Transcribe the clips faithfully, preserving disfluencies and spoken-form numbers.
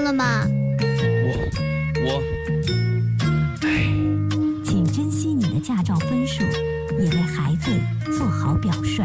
了吗？ 我我，哎， 请珍惜你的驾照分数，也为孩子做好表率。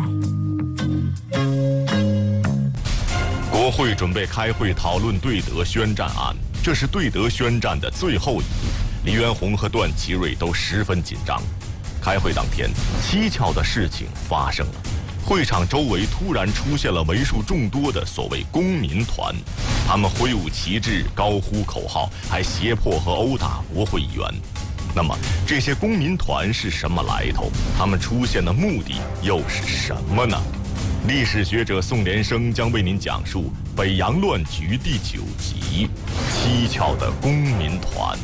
国会准备开会讨论对德宣战案，这是对德宣战的最后一幕。黎元洪和段祺瑞都十分紧张。开会当天，蹊跷的事情发生了。会场周围突然出现了为数众多的所谓公民团，他们挥舞旗帜，高呼口号，还胁迫和殴打国会议员。那么，这些公民团是什么来头？他们出现的目的又是什么呢？历史学者宋连生将为您讲述《北洋乱局》第九集《蹊跷的公民团》。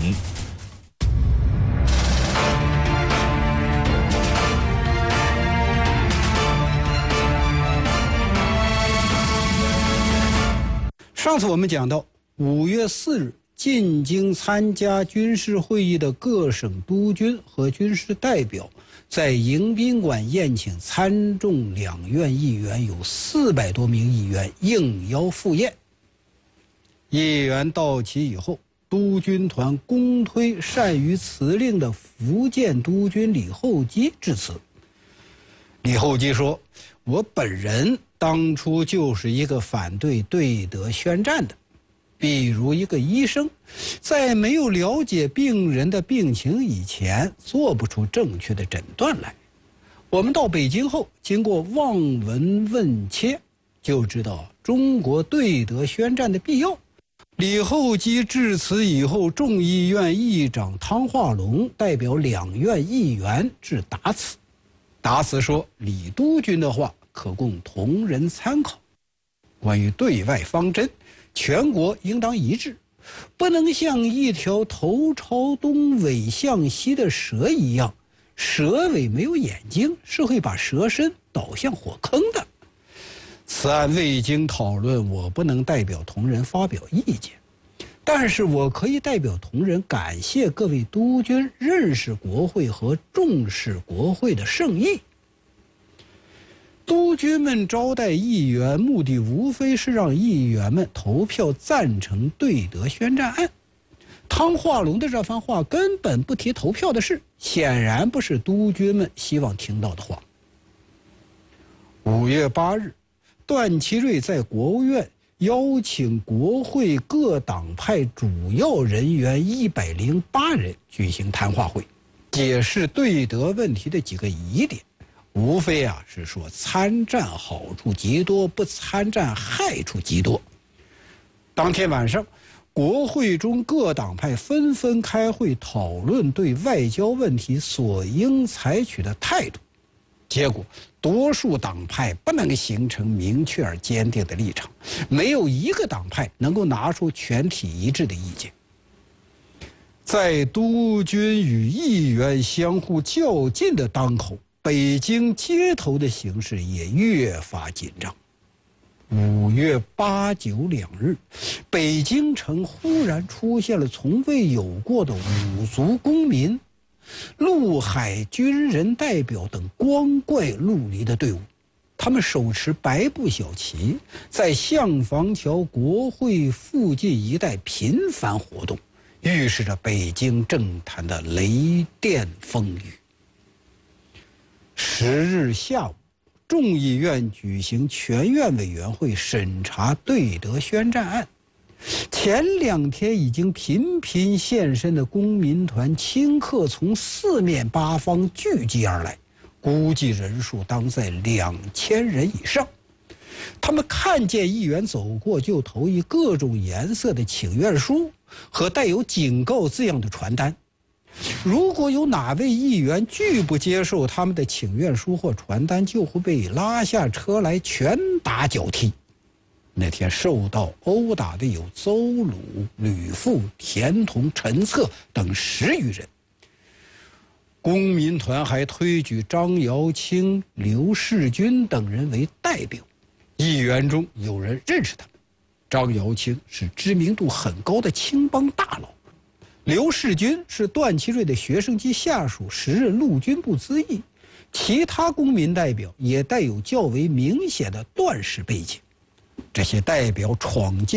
上次我们讲到，五月四日进京参加军事会议的各省督军和军事代表，在迎宾馆宴请参众两院议员，有四百多名议员应邀赴宴。议员到齐以后，督军团公推善于辞令的福建督军李厚基致辞。李厚基说：“我本人当初就是一个反对对德宣战的。比如一个医生，在没有了解病人的病情以前，做不出正确的诊断来。我们到北京后，经过望闻问切，就知道中国对德宣战的必要。”李厚基致辞以后，众议院议长汤化龙代表两院议员致答词。答词说：“李督军的话可供同仁参考。关于对外方针，全国应当一致，不能像一条头朝东尾向西的蛇一样，蛇尾没有眼睛，是会把蛇身导向火坑的。此案未经讨论，我不能代表同仁发表意见，但是我可以代表同仁感谢各位督军认识国会和重视国会的圣意。督军们招待议员，目的无非是让议员们投票赞成对德宣战案。汤化龙的这番话根本不提投票的事，显然不是督军们希望听到的话。五月八日，段祺瑞在国务院邀请国会各党派主要人员一百零八人举行谈话会，解释对德问题的几个疑点。无非啊是说参战好处极多，不参战害处极多。当天晚上，国会中各党派纷纷开会讨论对外交问题所应采取的态度。结果，多数党派不能形成明确而坚定的立场，没有一个党派能够拿出全体一致的意见。在督军与议员相互较劲的当口，北京街头的形势也越发紧张。五月八九两日，北京城忽然出现了从未有过的五族公民、陆海军人代表等光怪陆离的队伍，他们手持白布小旗，在象房桥国会附近一带频繁活动，预示着北京政坛的雷电风雨。十日下午，众议院举行全院委员会审查对德宣战案。前两天已经频频现身的公民团顷刻从四面八方聚集而来，估计人数当在两千人以上。他们看见议员走过，就投以各种颜色的请愿书和带有警告字样的传单。如果有哪位议员拒不接受他们的请愿书或传单，就会被拉下车来拳打脚踢。那天受到殴打的有邹鲁、吕富、田同、陈策等十余人。公民团还推举张尧清、刘世军等人为代表，议员中有人认识他们。张尧清是知名度很高的青帮大佬，刘世军是段祺瑞的学生及下属，时任陆军部资议。其他公民代表也带有较为明显的段氏背景。这些代表闯进